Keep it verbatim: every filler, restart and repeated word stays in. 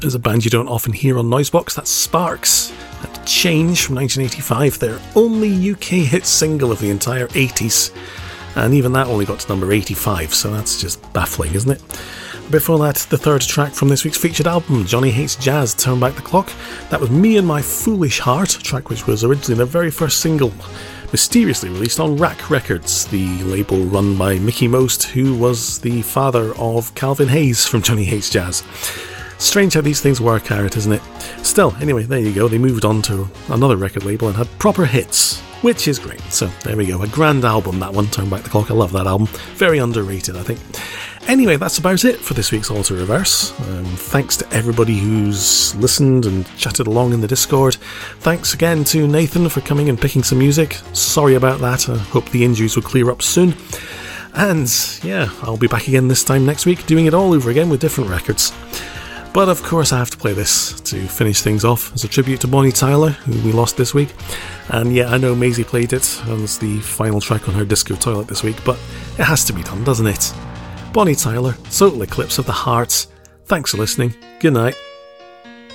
is a band you don't often hear on Noisebox. That's Sparks. And Change from nineteen eighty-five, their only U K hit single of the entire eighties. And even that only got to number eighty-five, so that's just baffling, isn't it? Before that, the third track from this week's featured album, Johnny Hates Jazz, Turn Back the Clock. That was Me and My Foolish Heart, a track which was originally their very first single, mysteriously released on Rack Records, the label run by Mickey Most, who was the father of Calvin Hayes from Johnny Hates Jazz. Strange how these things work out, isn't it? Still, anyway, there you go, they moved on to another record label and had proper hits, which is great. So there we go, a grand album, that one, Turn Back the Clock. I love that album, very underrated, I think. Anyway, that's about it for this week's Alter Reverse. Um, thanks to everybody who's listened and chatted along in the Discord. Thanks again to Nathan for coming and picking some music. Sorry about that, I hope the injuries will clear up soon. And yeah, I'll be back again this time next week, doing it all over again with different records. But of course I have to play this to finish things off as a tribute to Bonnie Tyler, who we lost this week. And yeah, I know Maisie played it as the final track on her Disco Toilet this week, but it has to be done, doesn't it? Bonnie Tyler, Total Eclipse of the Heart. Thanks for listening. Good night.